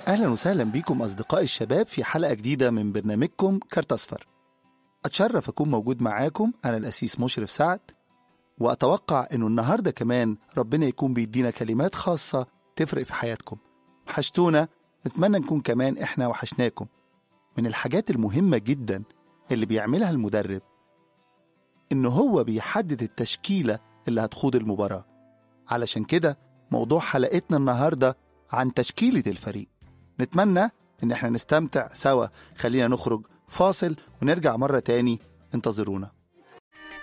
أهلا وسهلا بكم أصدقاء الشباب في حلقة جديدة من برنامجكم كارت أصفر. أتشرف أكون موجود معاكم، أنا الأسيس مشرف سعد، وأتوقع أنه النهاردة كمان ربنا يكون بيدينا كلمات خاصة تفرق في حياتكم. وحشتونا، نتمنى نكون كمان إحنا وحشناكم. من الحاجات المهمة جدا اللي بيعملها المدرب إنه هو بيحدد التشكيلة اللي هتخوض المباراة. علشان كده موضوع حلقتنا النهاردة عن تشكيلة الفريق. نتمنى إن احنا نستمتع سوا. خلينا نخرج فاصل ونرجع مرة تاني، انتظرونا.